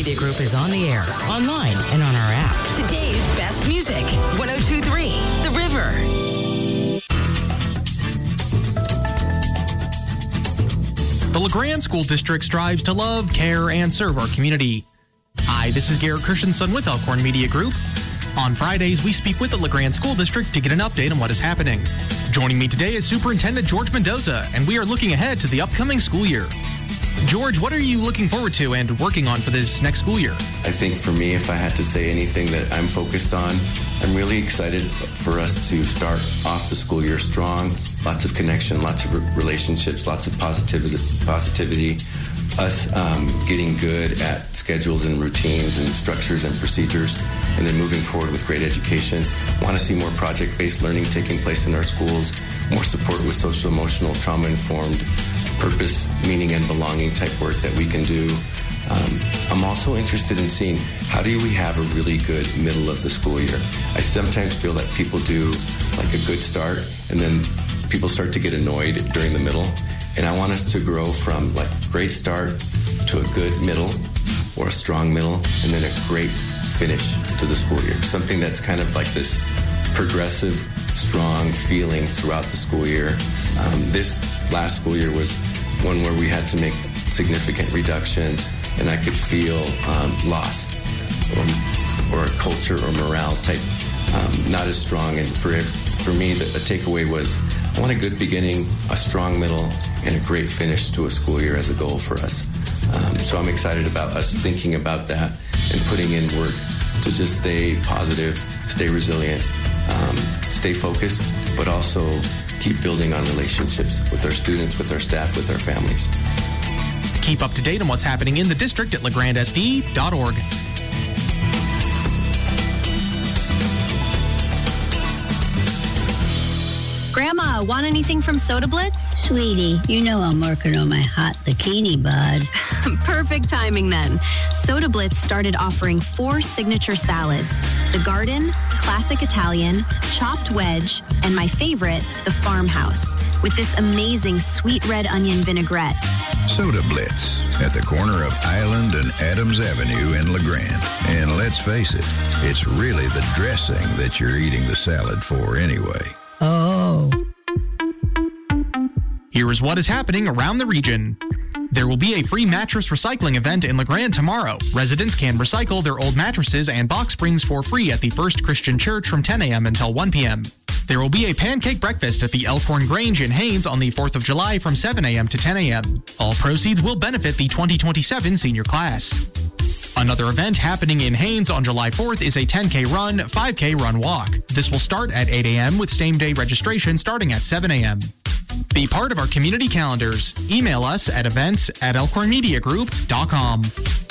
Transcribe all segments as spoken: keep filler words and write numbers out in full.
Media Group is on the air, online, and on our app. Today's best music. one oh two point three The River. The LeGrand School District strives to love, care, and serve our community. Hi, this is Garrett Christensen with Elkhorn Media Group. On Fridays, we speak with the LeGrand School District to get an update on what is happening. Joining me today is Superintendent George Mendoza, and we are looking ahead to the upcoming school year. George, what are you looking forward to and working on for this next school year? I think for me, if I had to say anything that I'm focused on, I'm really excited for us to start off the school year strong. Lots of connection, lots of re- relationships, lots of positivity, positivity. Us um, getting good at schedules and routines and structures and procedures, and then moving forward with great education. Want to see more project-based learning taking place in our schools, more support with social-emotional, trauma-informed, purpose, meaning, and belonging type work that we can do. Um, I'm also interested in seeing how do we have a really good middle of the school year. I sometimes feel that people do like a good start, and then people start to get annoyed during the middle. And I want us to grow from like great start to a good middle or a strong middle and then a great finish to the school year. Something that's kind of like this progressive, strong feeling throughout the school year. Um, this last school year was one where we had to make significant reductions and I could feel um, loss or, or a culture or morale type um, not as strong. And for, for me, the, the takeaway was I want a good beginning, a strong middle, and a great finish to a school year as a goal for us. Um, so I'm excited about us thinking about that and putting in work to just stay positive, stay resilient, um, stay focused, but also keep building on relationships with our students, with our staff, with our families. Keep up to date on what's happening in the district at legrand s d dot org. Grandma, want anything from Soda Blitz? Sweetie, you know I'm working on my hot bikini, bud. Perfect timing then. Soda Blitz started offering four signature salads. The Garden, Classic Italian, Chopped Wedge, and my favorite, the Farmhouse, with this amazing sweet red onion vinaigrette. Soda Blitz at the corner of Island and Adams Avenue in LeGrand. And let's face it, it's really the dressing that you're eating the salad for anyway. Oh. Here is what is happening around the region. There will be a free mattress recycling event in LeGrand tomorrow. Residents can recycle their old mattresses and box springs for free at the First Christian Church from ten a.m. until one p.m. There will be a pancake breakfast at the Elkhorn Grange in Haines on the fourth of July from seven a.m. to ten a.m. All proceeds will benefit the twenty twenty-seven senior class. Another event happening in Haines on July fourth is a ten K run, five K run walk. This will start at eight a.m. with same-day registration starting at seven a.m. Be part of our community calendars. Email us at events at elkhorn media group dot com.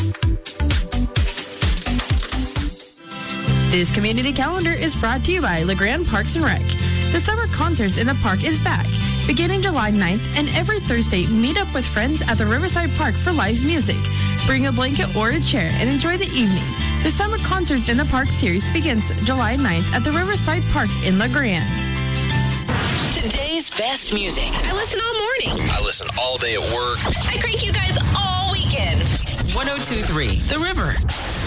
This community calendar is brought to you by LeGrand Parks and Rec. The summer concerts in the park is back. Beginning July ninth and every Thursday, meet up with friends at the Riverside Park for live music. Bring a blanket or a chair and enjoy the evening. The Summer Concerts in the Park series begins July ninth at the Riverside Park in LeGrand. Today's best music. I listen all morning. I listen all day at work. I crank you guys all weekend. one oh two point three The River.